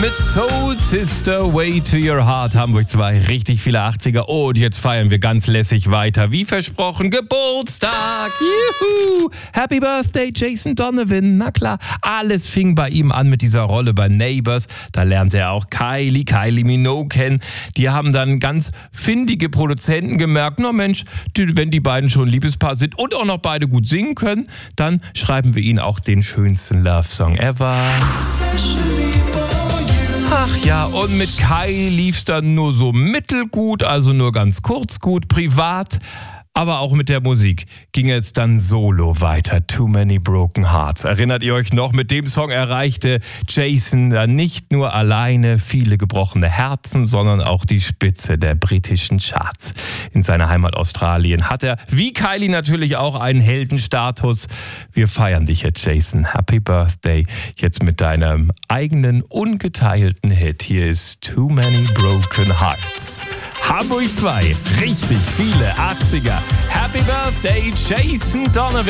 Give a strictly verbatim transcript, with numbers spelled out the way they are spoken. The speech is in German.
mit Soul Sister, Way to Your Heart. Hamburg zwei, richtig viele achtziger. Und jetzt feiern wir ganz lässig weiter. Wie versprochen, Geburtstag. Juhu! Happy Birthday, Jason Donovan. Na klar, alles fing bei ihm an mit dieser Rolle bei Neighbours. Da lernte er auch Kylie, Kylie Minogue kennen. Die haben dann ganz findige Produzenten gemerkt, na Mensch, die, wenn die beiden schon ein Liebespaar sind und auch noch beide gut singen können, dann schreiben wir ihnen auch den schönsten Love-Song ever. Ach ja, und mit Kai lief's dann nur so mittelgut, also nur ganz kurz gut, privat. Aber auch mit der Musik ging es dann solo weiter. Too Many Broken Hearts. Erinnert ihr euch noch? Mit dem Song erreichte Jason dann nicht nur alleine viele gebrochene Herzen, sondern auch die Spitze der britischen Charts. In seiner Heimat Australien hat er, wie Kylie natürlich, auch einen Heldenstatus. Wir feiern dich jetzt, Jason. Happy Birthday. Jetzt mit deinem eigenen ungeteilten Hit. Hier ist Too Many Broken Hearts. Hamburg zwei, richtig viele achtziger. Happy Birthday, Jason Donovan.